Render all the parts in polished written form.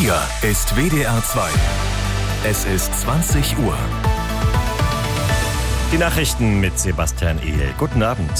Hier ist WDR 2. Es ist 20 Uhr. Die Nachrichten mit Sebastian Ehl. Guten Abend.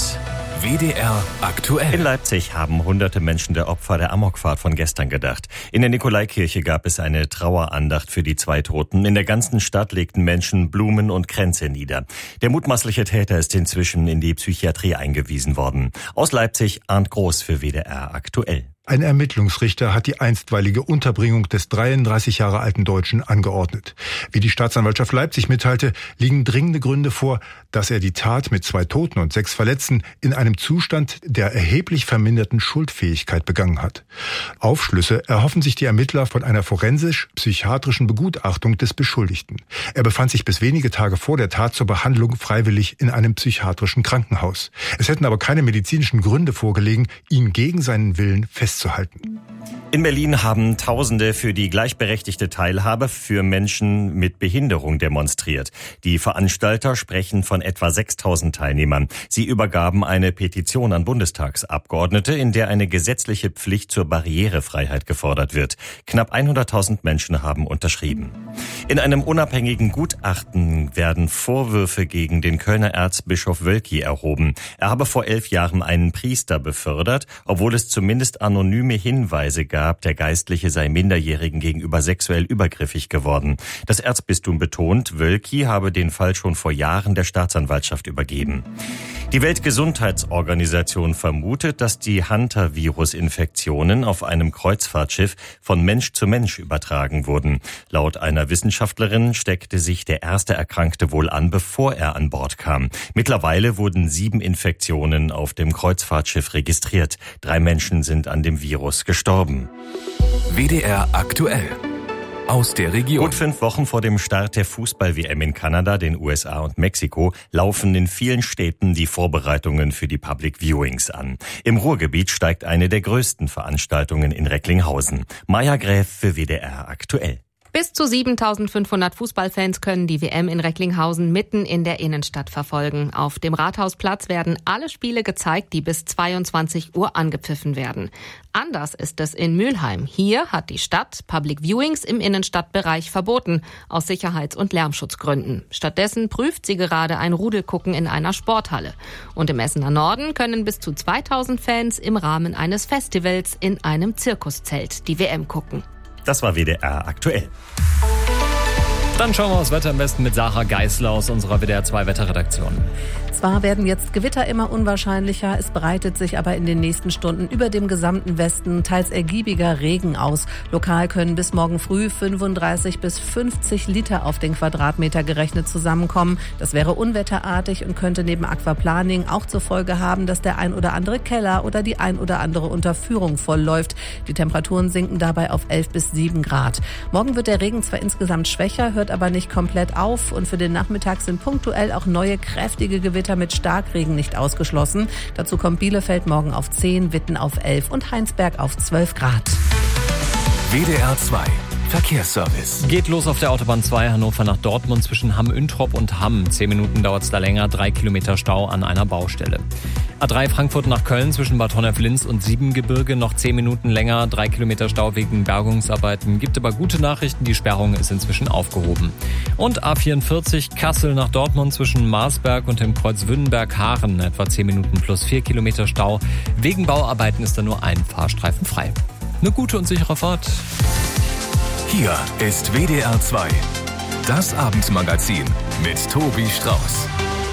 WDR aktuell. In Leipzig haben hunderte Menschen der Opfer der Amokfahrt von gestern gedacht. In der Nikolaikirche gab es eine Trauerandacht für die 2 Toten. In der ganzen Stadt legten Menschen Blumen und Kränze nieder. Der mutmaßliche Täter ist inzwischen in die Psychiatrie eingewiesen worden. Aus Leipzig, Arndt Groß für WDR aktuell. Ein Ermittlungsrichter hat die einstweilige Unterbringung des 33 Jahre alten Deutschen angeordnet. Wie die Staatsanwaltschaft Leipzig mitteilte, liegen dringende Gründe vor, dass er die Tat mit 2 Toten und 6 Verletzten in einem Zustand der erheblich verminderten Schuldfähigkeit begangen hat. Aufschlüsse erhoffen sich die Ermittler von einer forensisch-psychiatrischen Begutachtung des Beschuldigten. Er befand sich bis wenige Tage vor der Tat zur Behandlung freiwillig in einem psychiatrischen Krankenhaus. Es hätten aber keine medizinischen Gründe vorgelegen, ihn gegen seinen Willen festzuhalten. In Berlin haben Tausende für die gleichberechtigte Teilhabe für Menschen mit Behinderung demonstriert. Die Veranstalter sprechen von etwa 6.000 Teilnehmern. Sie übergaben eine Petition an Bundestagsabgeordnete, in der eine gesetzliche Pflicht zur Barrierefreiheit gefordert wird. Knapp 100.000 Menschen haben unterschrieben. In einem unabhängigen Gutachten werden Vorwürfe gegen den Kölner Erzbischof Wölki erhoben. Er habe vor 11 Jahren einen Priester befördert, obwohl es zumindest anonyme Hinweise gab, der Geistliche sei Minderjährigen gegenüber sexuell übergriffig geworden. Das Erzbistum betont, Wölki habe den Fall schon vor Jahren der Staatsanwaltschaft übergeben. Die Weltgesundheitsorganisation vermutet, dass die Hantavirus-Infektionen auf einem Kreuzfahrtschiff von Mensch zu Mensch übertragen wurden. Laut einer Wissenschaftlerin steckte sich der erste Erkrankte wohl an, bevor er an Bord kam. Mittlerweile wurden 7 Infektionen auf dem Kreuzfahrtschiff registriert. 3 Menschen sind an dem Virus gestorben. WDR aktuell. Aus der Region. Gut 5 Wochen vor dem Start der Fußball-WM in Kanada, den USA und Mexiko laufen in vielen Städten die Vorbereitungen für die Public Viewings an. Im Ruhrgebiet steigt eine der größten Veranstaltungen in Recklinghausen. Maja Gräf für WDR aktuell. Bis zu 7.500 Fußballfans können die WM in Recklinghausen mitten in der Innenstadt verfolgen. Auf dem Rathausplatz werden alle Spiele gezeigt, die bis 22 Uhr angepfiffen werden. Anders ist es in Mülheim. Hier hat die Stadt Public Viewings im Innenstadtbereich verboten, aus Sicherheits- und Lärmschutzgründen. Stattdessen prüft sie gerade ein Rudelgucken in einer Sporthalle. Und im Essener Norden können bis zu 2.000 Fans im Rahmen eines Festivals in einem Zirkuszelt die WM gucken. Das war WDR aktuell. Dann schauen wir aufs Wetter am besten mit Sarah Geisler aus unserer WDR 2 Wetterredaktion. Zwar werden jetzt Gewitter immer unwahrscheinlicher, es breitet sich aber in den nächsten Stunden über dem gesamten Westen teils ergiebiger Regen aus. Lokal können bis morgen früh 35 bis 50 Liter auf den Quadratmeter gerechnet zusammenkommen. Das wäre unwetterartig und könnte neben Aquaplaning auch zur Folge haben, dass der ein oder andere Keller oder die ein oder andere Unterführung vollläuft. Die Temperaturen sinken dabei auf 11 bis 7 Grad. Morgen wird der Regen zwar insgesamt schwächer, hört aber nicht komplett auf und für den Nachmittag sind punktuell auch neue kräftige Gewitter mit Starkregen nicht ausgeschlossen. Dazu kommt Bielefeld morgen auf 10, Witten auf 11 und Heinsberg auf 12 Grad. WDR 2 Verkehrsservice. Geht los auf der Autobahn 2 Hannover nach Dortmund zwischen Hamm-Üntrop und Hamm. 10 Minuten dauert es da länger, 3 Kilometer Stau an einer Baustelle. A3 Frankfurt nach Köln zwischen Bad Honnef-Linz und Siebengebirge noch 10 Minuten länger, 3 Kilometer Stau wegen Bergungsarbeiten. Gibt aber gute Nachrichten, die Sperrung ist inzwischen aufgehoben. Und A44 Kassel nach Dortmund zwischen Marsberg und dem Kreuz Wünnenberg-Haaren. Etwa 10 Minuten plus 4 Kilometer Stau. Wegen Bauarbeiten ist da nur ein Fahrstreifen frei. Eine gute und sichere Fahrt. Hier ist WDR 2. Das Abendmagazin mit Tobi Strauß.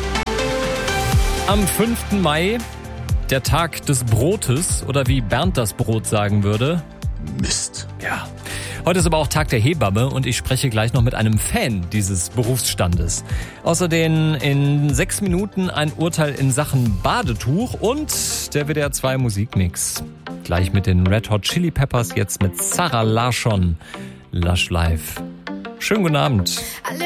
Am 5. Mai, der Tag des Brotes oder wie Bernd das Brot sagen würde. Mist. Ja. Heute ist aber auch Tag der Hebamme und ich spreche gleich noch mit einem Fan dieses Berufsstandes. Außerdem in 6 Minuten ein Urteil in Sachen Badetuch und der WDR 2 Musikmix. Gleich mit den Red Hot Chili Peppers, jetzt mit Sarah Larsson. Lush Life. Schönen guten Abend.